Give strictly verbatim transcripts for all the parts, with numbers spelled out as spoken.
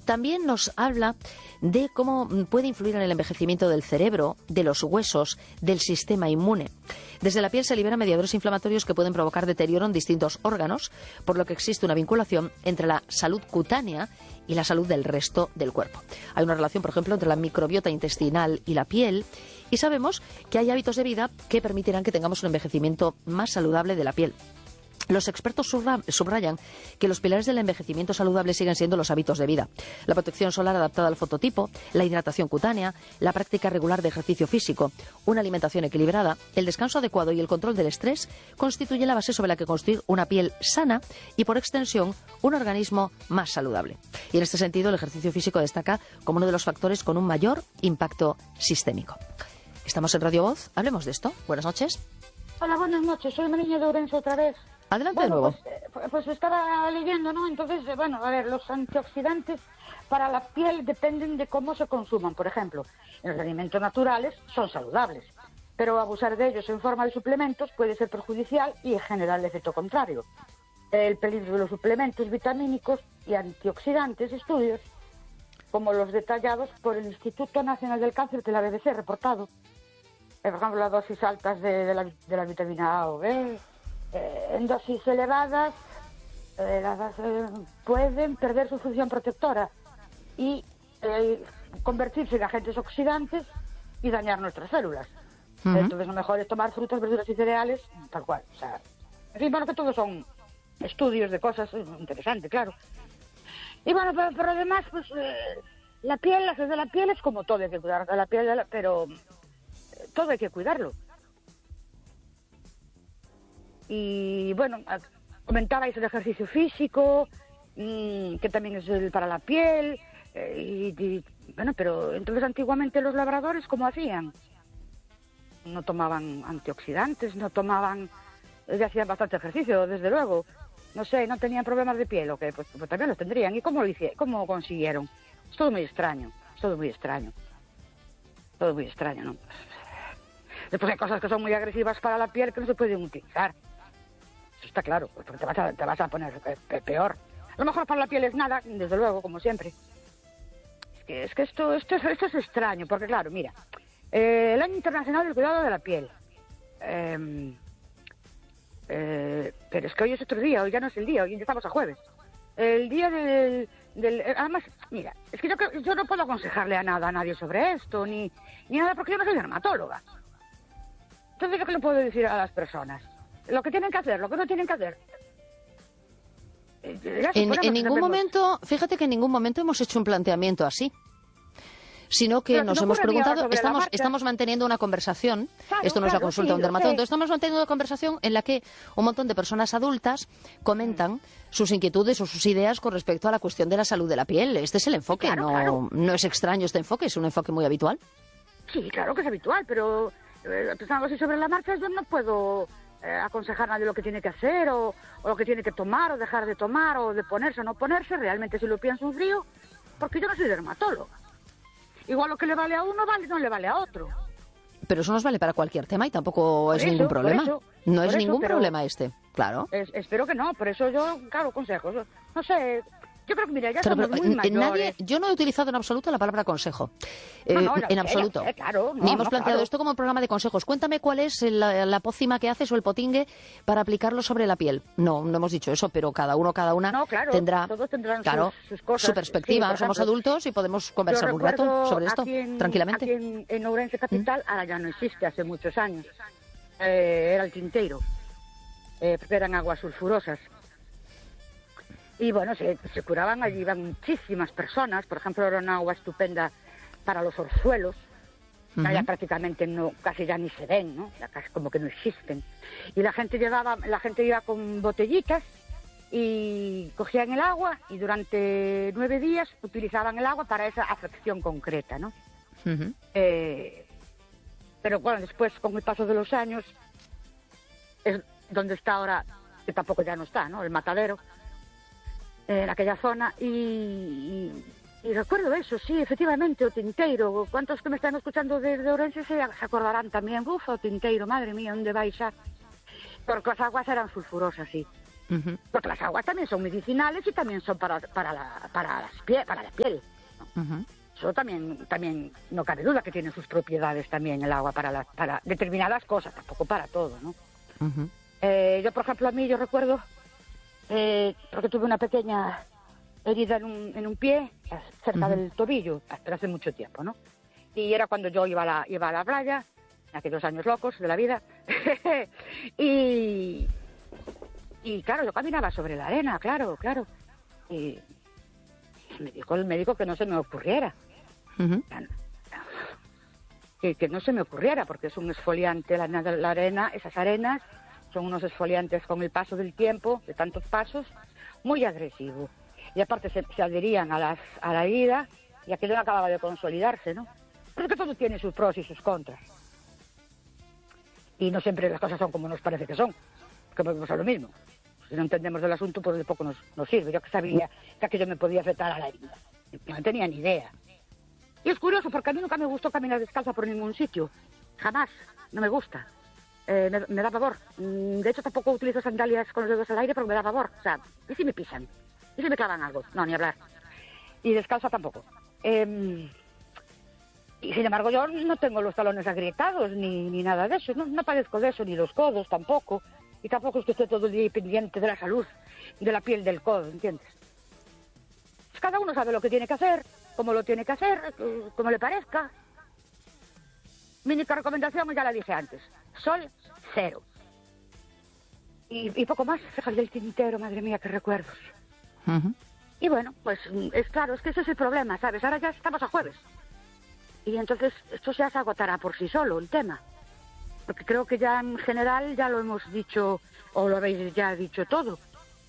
También nos habla de cómo puede influir en el envejecimiento del cerebro, de los huesos, del sistema inmune. Desde la piel se liberan mediadores inflamatorios que pueden provocar deterioro en distintos órganos, por lo que existe una vinculación entre la salud cutánea y la salud del resto del cuerpo. Hay una relación, por ejemplo, entre la microbiota intestinal y la piel, y sabemos que hay hábitos de vida que permitirán que tengamos un envejecimiento más saludable de la piel. Los expertos subrayan que los pilares del envejecimiento saludable siguen siendo los hábitos de vida: la protección solar adaptada al fototipo, la hidratación cutánea, la práctica regular de ejercicio físico, una alimentación equilibrada, el descanso adecuado y el control del estrés constituyen la base sobre la que construir una piel sana y, por extensión, un organismo más saludable. Y en este sentido, el ejercicio físico destaca como uno de los factores con un mayor impacto sistémico. Estamos en Radio Voz, hablemos de esto. Buenas noches. Hola, buenas noches, soy Mariña de Ourense otra vez. Adelante bueno, de nuevo. Pues, pues estaba leyendo, ¿no? Entonces, bueno, a ver, los antioxidantes para la piel dependen de cómo se consuman. Por ejemplo, en los alimentos naturales son saludables, pero abusar de ellos en forma de suplementos puede ser perjudicial y generar el efecto contrario. El peligro de los suplementos vitamínicos y antioxidantes, estudios como los detallados por el Instituto Nacional del Cáncer de la B B C, reportado. Por ejemplo, las dosis altas de, de, la, de la vitamina A o B, eh, en dosis elevadas, eh, las, eh, pueden perder su función protectora y eh, convertirse en agentes oxidantes y dañar nuestras células. Uh-huh. Entonces, lo mejor es tomar frutas, verduras y cereales, tal cual. O sea, en fin, bueno, que todos son estudios de cosas interesantes, claro. Y bueno, pero, pero además, pues, eh, la piel, la de la piel es como todo, hay que cuidar de la piel, de la, pero todo hay que cuidarlo. Y bueno, comentabais el ejercicio físico, mmm, que también es el para la piel, eh, y, y bueno, pero entonces antiguamente los labradores, ¿cómo hacían? No tomaban antioxidantes, no tomaban, ya hacían bastante ejercicio, desde luego. No sé, no tenían problemas de piel, ¿o qué? Pues, pues también los tendrían. ¿Y cómo lo hicieron? ¿Cómo consiguieron? Es todo muy extraño, es todo muy extraño. Todo muy extraño, ¿no? Después hay cosas que son muy agresivas para la piel que no se pueden utilizar. Eso está claro, porque te vas a, te vas a poner peor. A lo mejor para la piel es nada, desde luego, como siempre. Es que, es que esto, esto, es, esto es extraño, porque claro, mira, eh, el Año Internacional del Cuidado de la Piel. Eh, eh, pero es que hoy es otro día, hoy ya no es el día, hoy ya estamos a jueves. El día del... del además, mira, es que yo, yo no puedo aconsejarle a nada a nadie sobre esto, ni, ni nada, porque yo no soy dermatóloga. Entonces, ¿yo qué le puedo decir a las personas? Lo que tienen que hacer, lo que no tienen que hacer. En, en ningún momento, fíjate que en ningún momento hemos hecho un planteamiento así, sino que nos hemos preguntado, estamos, estamos manteniendo una conversación, claro, esto no es la consulta de un dermatólogo, entonces estamos manteniendo una conversación en la que un montón de personas adultas comentan mm. sus inquietudes o sus ideas con respecto a la cuestión de la salud de la piel. Este es el enfoque, claro, no, claro. no es extraño este enfoque, es un enfoque muy habitual. Sí, claro que es habitual, pero eh, pensando así sobre la marcha, yo no puedo eh, aconsejar a nadie lo que tiene que hacer o, o lo que tiene que tomar o dejar de tomar o de ponerse o no ponerse, realmente si lo pienso en frío, porque yo no soy dermatóloga. Igual lo que le vale a uno vale no le vale a otro. Pero eso nos vale para cualquier tema y tampoco es eso, ningún problema. Eso, no es eso, ningún problema este, claro. Es, espero que no, por eso yo, claro, consejos. No sé, yo creo que, mira, ya pero, somos pero, muy mayores. Nadie, yo no he utilizado en absoluto la palabra consejo. Eh, no, no, en sé, absoluto. Sé, claro, no, Ni hemos no, planteado claro. esto como un programa de consejos. Cuéntame cuál es la, la pócima que haces o el potingue para aplicarlo sobre la piel. No, no hemos dicho eso, pero cada uno, cada una no, claro, tendrá todos tendrán claro, sus, sus cosas. su perspectiva. Sí, somos adultos y podemos conversar un rato sobre esto, aquí en, tranquilamente. Aquí en, en Ourense Capital, ¿Mm? Ahora ya no existe, hace muchos años. Eh, era el Tinteiro, eh, porque eran aguas sulfurosas. Y bueno, se, se curaban, allí iban muchísimas personas. Por ejemplo, era una agua estupenda para los orzuelos, que uh-huh. ya prácticamente no, casi ya ni se ven, ¿no? Ya casi como que no existen. Y la gente llevaba, la gente iba con botellitas y cogían el agua y durante nueve días utilizaban el agua para esa afección concreta, ¿no? Uh-huh. Eh, pero bueno, después, con el paso de los años, es donde está ahora, que tampoco ya no está, ¿no? El matadero. En aquella zona y, y, y recuerdo eso, sí, efectivamente, o Tinteiro. ¿Cuántos que me están escuchando desde Ourense se, se acordarán también? Uf, o Tinteiro, madre mía, ¿dónde vais a...? Porque las aguas eran sulfurosas, sí. Uh-huh. Porque las aguas también son medicinales y también son para, para, la, para, las pie, para la piel, ¿no? Uh-huh. Eso también, también no cabe duda que tiene sus propiedades también el agua para, la, para determinadas cosas, tampoco para todo, ¿no? Uh-huh. Eh, yo, por ejemplo, a mí, yo recuerdo, eh, porque tuve una pequeña herida en un, en un pie, cerca uh-huh. del tobillo, pero hace mucho tiempo, ¿no? Y era cuando yo iba a la, iba a la playa, aquellos años locos de la vida, y, y claro, yo caminaba sobre la arena, claro, claro, y me dijo el médico que no se me ocurriera. Uh-huh. Que, que no se me ocurriera, porque es un exfoliante, la, la arena, esas arenas son unos exfoliantes con el paso del tiempo, de tantos pasos, muy agresivos. Y aparte se, se adherían a, las, a la herida y aquello no acababa de consolidarse, ¿no? Pero que todo tiene sus pros y sus contras. Y no siempre las cosas son como nos parece que son, que volvemos a lo mismo. Si no entendemos del asunto, pues de poco nos, nos sirve. Yo que sabía que aquello me podía afectar a la herida. No tenía ni idea. Y es curioso, porque a mí nunca me gustó caminar descalza por ningún sitio. Jamás. No me gusta. Eh, me, me da pavor. De hecho, tampoco utilizo sandalias con los dedos al aire porque me da pavor. O sea, ¿y si me pisan? ¿Y si me clavan algo? No, ni hablar. Y descalza tampoco. Eh, y sin embargo, yo no tengo los talones agrietados ni, ni nada de eso. No, no padezco de eso, ni los codos tampoco. Y tampoco es que esté todo el día pendiente de la salud, de la piel del codo, ¿entiendes? Pues cada uno sabe lo que tiene que hacer, cómo lo tiene que hacer, como le parezca. Mi única recomendación, ya la dije antes, sol cero. Y, y poco más, cejas del tintero, madre mía, qué recuerdos. Uh-huh. Y bueno, pues es claro, es que ese es el problema, ¿sabes? Ahora ya estamos a jueves. Y entonces esto ya se agotará por sí solo, el tema. Porque creo que ya en general ya lo hemos dicho, o lo habéis ya dicho todo,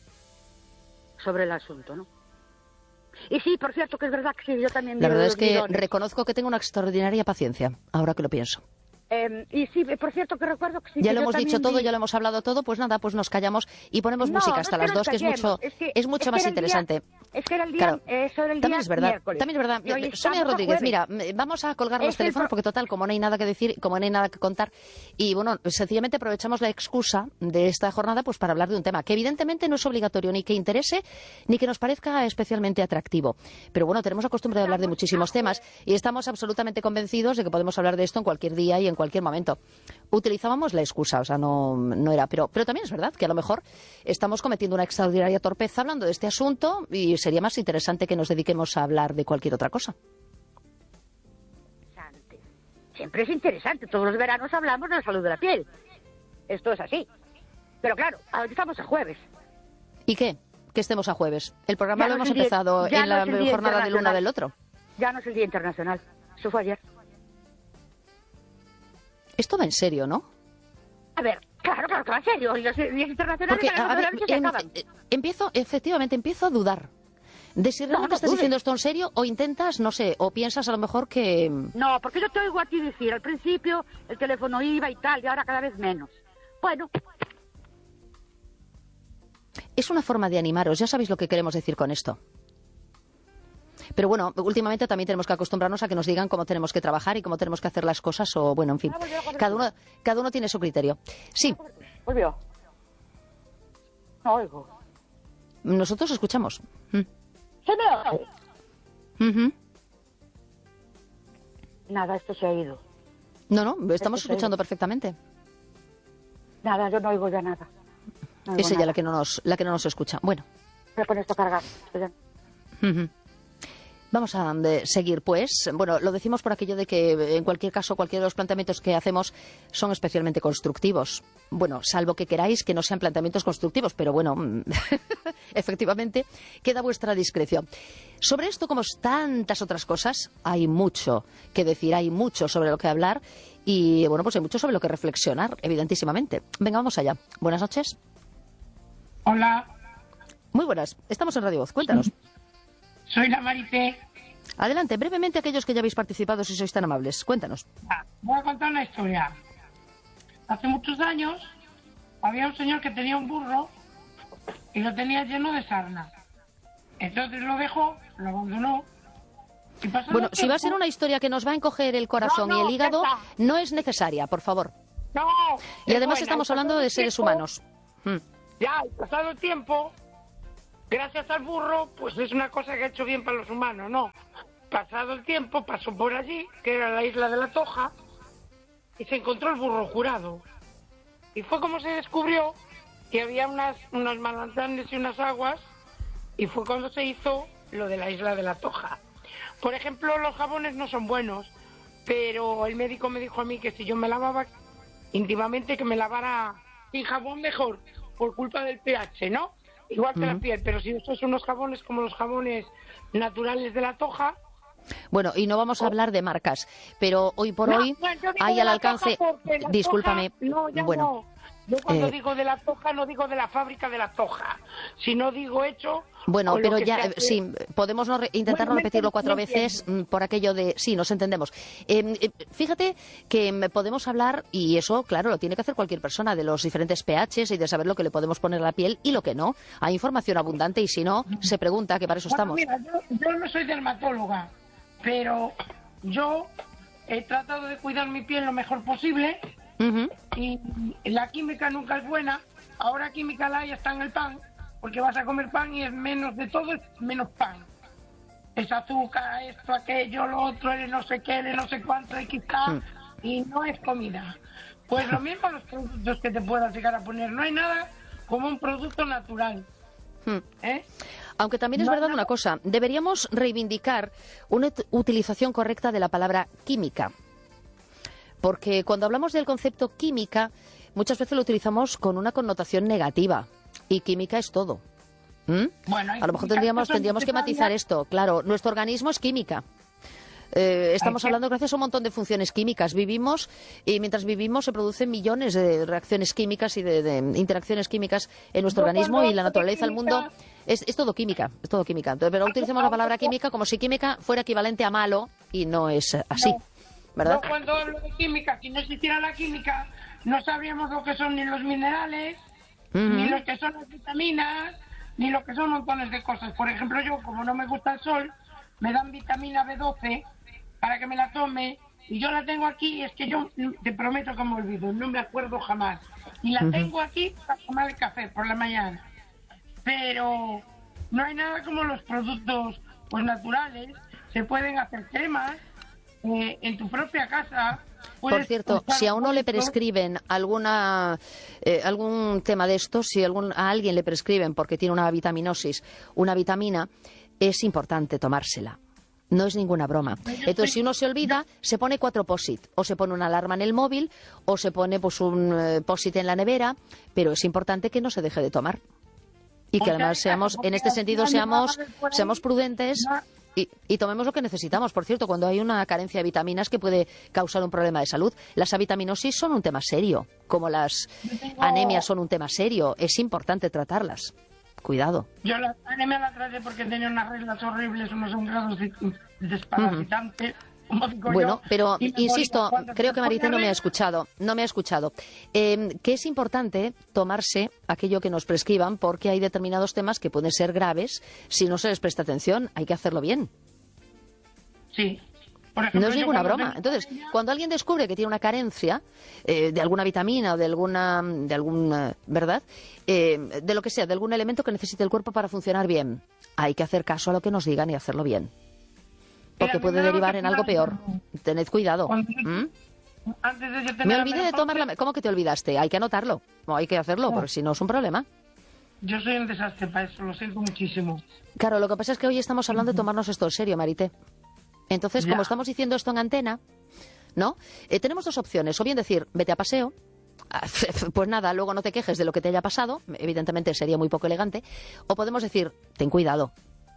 sobre el asunto, ¿no? Y sí, por cierto, que es verdad que sí, yo también... La verdad es que bidones. Reconozco que tengo una extraordinaria paciencia, ahora que lo pienso. Eh, y sí, por cierto, que recuerdo que sí. Ya que lo hemos dicho todo, vi... ya lo hemos hablado todo, pues nada, pues nos callamos y ponemos no, música hasta no las dos, que es mucho, es, que, es mucho es más que interesante. Día, es que era el día, claro, eso era el también día es verdad, miércoles. también es verdad. Sonia Rodríguez, mira, vamos a colgar los es teléfonos porque total, como no hay nada que decir, como no hay nada que contar, y bueno, sencillamente aprovechamos la excusa de esta jornada pues para hablar de un tema que evidentemente no es obligatorio ni que interese ni que nos parezca especialmente atractivo. Pero bueno, tenemos la costumbre de hablar de muchísimos temas y estamos absolutamente convencidos de que podemos hablar de esto en cualquier día y en cualquier momento. Utilizábamos la excusa, o sea, no, no era. Pero, pero también es verdad que a lo mejor estamos cometiendo una extraordinaria torpeza hablando de este asunto y sería más interesante que nos dediquemos a hablar de cualquier otra cosa. Siempre es interesante. Todos los veranos hablamos de la salud de la piel. Esto es así. Pero claro, ahora estamos a jueves. ¿Y qué? Que estemos a jueves. El programa ya lo no hemos día, empezado en no la jornada de luna del otro. Ya no es el Día Internacional. Eso fue ayer. Esto va en serio, ¿no? A ver, claro, claro que va en serio. Los días internacionales Porque, a ver, se em, acaban. Empiezo, efectivamente, empiezo a dudar de si realmente no, no estás dudes. diciendo esto en serio o intentas, no sé, o piensas a lo mejor que... No, porque yo te oigo a ti decir, al principio el teléfono iba y tal, y ahora cada vez menos. Bueno. Es una forma de animaros, ya sabéis lo que queremos decir con esto. Pero bueno, últimamente también tenemos que acostumbrarnos a que nos digan cómo tenemos que trabajar y cómo tenemos que hacer las cosas, o bueno, en fin, cada uno, cada uno tiene su criterio. Sí. Volvió. No oigo. Nosotros escuchamos. ¿Se me oye? Uh-huh. Nada, esto se ha ido. No, no, estamos escuchando perfectamente. Nada, yo no oigo ya nada. No es ella nada. la que no nos, la que no nos escucha. Bueno. Voy a poner esto a cargar. Uh-huh. Vamos a de, seguir, pues. Bueno, lo decimos por aquello de que, en cualquier caso, cualquiera de los planteamientos que hacemos son especialmente constructivos. Bueno, salvo que queráis que no sean planteamientos constructivos, pero bueno, efectivamente, queda a vuestra discreción. Sobre esto, como tantas otras cosas, hay mucho que decir, hay mucho sobre lo que hablar y, bueno, pues hay mucho sobre lo que reflexionar, evidentísimamente. Venga, vamos allá. Buenas noches. Hola. Muy buenas. Estamos en Radio Voz. Cuéntanos. Soy la Marité. Adelante, brevemente aquellos que ya habéis participado, si sois tan amables. Cuéntanos. Ah, voy a contar una historia. Hace muchos años había un señor que tenía un burro y lo tenía lleno de sarna. Entonces lo dejó, lo abandonó. Y pasó bueno, tiempo... si va a ser una historia que nos va a encoger el corazón no, no, y el hígado, no es necesaria, por favor. No. Y además estamos hablando de seres tiempo, humanos. Hmm. Ya, pasado el tiempo, gracias al burro, pues es una cosa que ha hecho bien para los humanos, ¿no? Pasado el tiempo, pasó por allí, que era la isla de la Toja, y se encontró el burro jurado. Y fue como se descubrió que había unas, unas manantiales y unas aguas, y fue cuando se hizo lo de la isla de la Toja. Por ejemplo, los jabones no son buenos, pero el médico me dijo a mí que si yo me lavaba íntimamente, que me lavara sin jabón mejor, por culpa del pH, ¿no? Igual que uh-huh. la piel, pero si estos son unos jabones como los jabones naturales de la Toja. Bueno, y no vamos a hablar de marcas, pero hoy por no, hoy no, hay al alcance... Discúlpame, Toja, no, ya bueno... No. Yo cuando eh... digo de la Toja no digo de la fábrica de la Toja, sino digo hecho... Bueno, pero ya, hace... sí, podemos no re intentar bueno, no repetirlo cuatro veces por aquello de... Sí, nos entendemos. Eh, eh, fíjate que podemos hablar, y eso, claro, lo tiene que hacer cualquier persona, de los diferentes pHs y de saber lo que le podemos poner a la piel y lo que no. Hay información abundante y si no, se pregunta, que para eso bueno, estamos. Mira, yo, yo no soy dermatóloga, pero yo he tratado de cuidar mi piel lo mejor posible... Uh-huh. Y la química nunca es buena. Ahora química la hay está en el pan, porque vas a comer pan y es menos de todo, es menos pan. Es azúcar, esto, aquello, lo otro, el no sé qué, el no sé cuánto, X K, uh-huh. y no es comida. Pues lo mismo los productos que te puedas llegar a poner. No hay nada como un producto natural. Uh-huh. ¿Eh? Aunque también es no verdad una cosa, deberíamos reivindicar una utilización correcta de la palabra química. Porque cuando hablamos del concepto química, muchas veces lo utilizamos con una connotación negativa. Y química es todo. ¿Mm? Bueno, a lo mejor tendríamos, tendríamos que matizar esto. Claro, nuestro organismo es química. Eh, estamos hablando gracias a un montón de funciones químicas. Vivimos y mientras vivimos se producen millones de reacciones químicas y de, de interacciones químicas en nuestro organismo y la naturaleza, el mundo. Es, es todo química, es todo química. Pero utilicemos la palabra química como si química fuera equivalente a malo y no es así. ¿Verdad? Yo cuando hablo de química, si no existiera la química, no sabríamos lo que son ni los minerales, uh-huh. ni lo que son las vitaminas, ni lo que son montones de cosas. Por ejemplo, yo, como no me gusta el sol, me dan vitamina B doce para que me la tome, y yo la tengo aquí, es que yo te prometo que me olvido, no me acuerdo jamás. Y la uh-huh. tengo aquí para tomar el café por la mañana. Pero no hay nada como los productos pues naturales, se pueden hacer cremas, Eh, en tu propia casa. Por cierto, si a uno le prescriben alguna eh, algún tema de estos, si algún, a alguien le prescriben porque tiene una vitaminosis, una vitamina, es importante tomársela. No es ninguna broma. Entonces, si uno se olvida, se pone cuatro post-it. O se pone una alarma en el móvil, o se pone pues un eh, post-it en la nevera, pero es importante que no se deje de tomar. Y que además seamos, en este sentido, seamos, seamos prudentes. Y, y tomemos lo que necesitamos. Por cierto, cuando hay una carencia de vitaminas que puede causar un problema de salud, las avitaminosis son un tema serio, como las tengo... anemias son un tema serio. Es importante tratarlas. Cuidado. Yo la anemia la traté porque tenía unas reglas horribles, unos grados desparasitantes. Uh-huh. Bueno, pero insisto, creo que Marité no me ha escuchado, no me ha escuchado. Eh, que es importante tomarse aquello que nos prescriban porque hay determinados temas que pueden ser graves si no se les presta atención. Hay que hacerlo bien. Sí. Por ejemplo, no es ninguna broma. Entonces, cuando alguien descubre que tiene una carencia eh, de alguna vitamina o de alguna, de alguna, ¿verdad? Eh, de lo que sea, de algún elemento que necesite el cuerpo para funcionar bien, hay que hacer caso a lo que nos digan y hacerlo bien. Porque puede derivar en algo peor. Tened cuidado. ¿Mm? Antes de yo tener Me olvidé de tomar la... ¿Cómo que te olvidaste? Hay que anotarlo. O hay que hacerlo, porque si no es un problema. Yo soy un desastre para eso, lo siento muchísimo. Claro, lo que pasa es que hoy estamos hablando de tomarnos esto en serio, Marité. Entonces, ya. Como estamos diciendo esto en antena, ¿no? Eh, tenemos dos opciones. O bien decir, vete a paseo. Pues nada, luego no te quejes de lo que te haya pasado. Evidentemente sería muy poco elegante. O podemos decir, ten cuidado.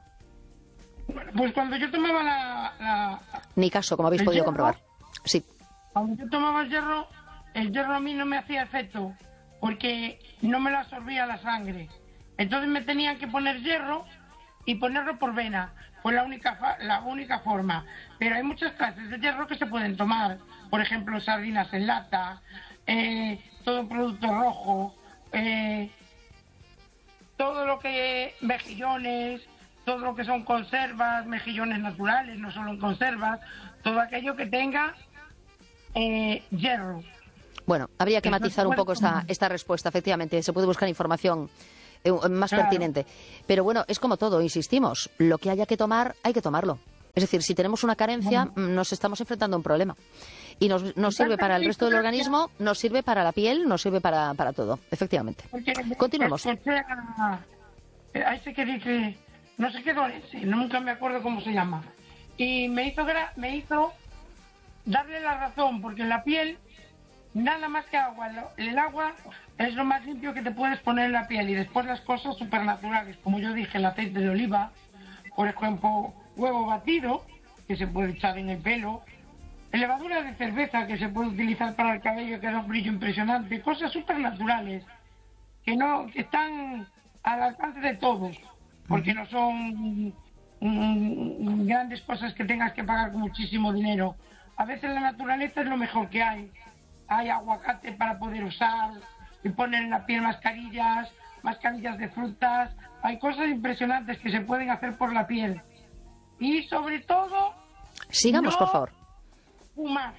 Pues cuando yo tomaba la... la Ni caso, como habéis podido hierro, comprobar. Sí. Cuando yo tomaba el hierro, el hierro a mí no me hacía efecto, porque no me lo absorbía la sangre. Entonces me tenían que poner hierro y ponerlo por vena. Fue la única, la única forma. Pero hay muchas clases de hierro que se pueden tomar. Por ejemplo, sardinas en lata, eh, todo producto rojo, eh, todo lo que... mejillones... todo lo que son conservas, mejillones naturales, no solo en conservas, todo aquello que tenga eh, hierro. Bueno, habría que matizar un poco esta, esta respuesta, efectivamente. Se puede buscar información eh, más claro. pertinente. Pero bueno, es como todo, insistimos. Lo que haya que tomar, hay que tomarlo. Es decir, si tenemos una carencia, bueno. nos estamos enfrentando a un problema. Y nos, nos sirve para el resto del organismo, nos sirve para la piel, nos sirve para, para todo, efectivamente. Continuemos. A ese que dice, no sé qué dolencia, nunca me acuerdo cómo se llama. Y me hizo, me hizo darle la razón, porque la piel, nada más que agua. El agua es lo más limpio que te puedes poner en la piel. Y después las cosas supernaturales, como yo dije, el aceite de oliva, por ejemplo, huevo batido, que se puede echar en el pelo, levadura de cerveza, que se puede utilizar para el cabello, que da un brillo impresionante, cosas supernaturales, que no que están al alcance de todos, porque no son mm, grandes cosas que tengas que pagar con muchísimo dinero. A veces la naturaleza es lo mejor que hay. Hay aguacate para poder usar, y poner en la piel mascarillas, mascarillas de frutas, hay cosas impresionantes que se pueden hacer por la piel. Y sobre todo... Sigamos, no por favor. Fumar,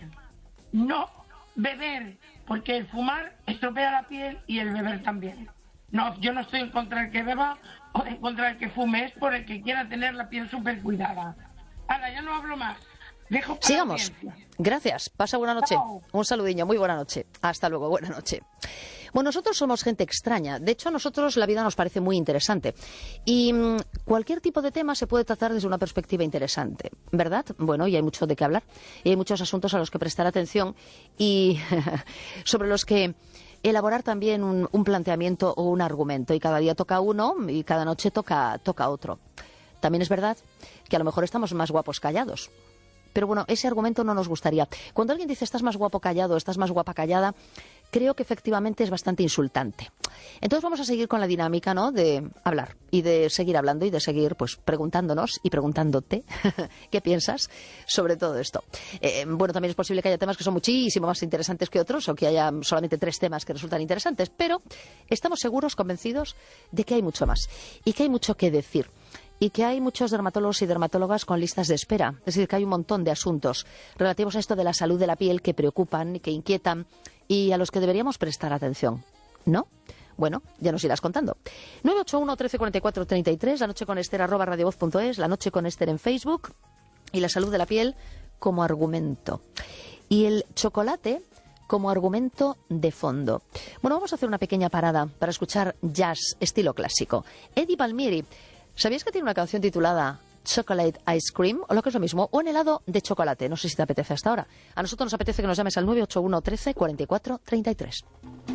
no beber, porque el fumar estropea la piel y el beber también. No, yo no estoy en contra del que beba o en contra del que fume, es por el que quiera tener la piel súper cuidada. Ahora, ya no hablo más. Dejo para Sigamos. Gracias. Pasa buena noche. Chao. Un saludillo. Muy buena noche. Hasta luego. Buena noche. Bueno, nosotros somos gente extraña. De hecho, a nosotros la vida nos parece muy interesante. Y mmm, cualquier tipo de tema se puede tratar desde una perspectiva interesante, ¿verdad? Bueno, y hay mucho de qué hablar. Y hay muchos asuntos a los que prestar atención y sobre los que elaborar también un, un planteamiento o un argumento. Y cada día toca uno y cada noche toca, toca otro. También es verdad que a lo mejor estamos más guapos callados. Pero bueno, ese argumento no nos gustaría. Cuando alguien dice estás más guapo callado, estás más guapa callada, creo que efectivamente es bastante insultante. Entonces vamos a seguir con la dinámica, ¿no?, de hablar y de seguir hablando y de seguir pues preguntándonos y preguntándote qué piensas sobre todo esto. Eh, bueno, también es posible que haya temas que son muchísimo más interesantes que otros o que haya solamente tres temas que resultan interesantes, pero estamos seguros, convencidos de que hay mucho más y que hay mucho que decir. Y que hay muchos dermatólogos y dermatólogas con listas de espera. Es decir, que hay un montón de asuntos relativos a esto de la salud de la piel que preocupan, que inquietan y a los que deberíamos prestar atención. ¿No? Bueno, ya nos irás contando. nueve ocho uno, trece cuarenta y cuatro, treinta y tres, la noche con Esther, arroba radiovoz punto es, la noche con Esther en Facebook y la salud de la piel como argumento. Y el chocolate como argumento de fondo. Bueno, vamos a hacer una pequeña parada para escuchar jazz estilo clásico. Eddie Palmieri. ¿Sabías que tiene una canción titulada Chocolate Ice Cream? O lo que es lo mismo, un helado de chocolate. No sé si te apetece hasta ahora. A nosotros nos apetece que nos llames al nueve ocho uno, trece, cuarenta y cuatro, treinta y tres.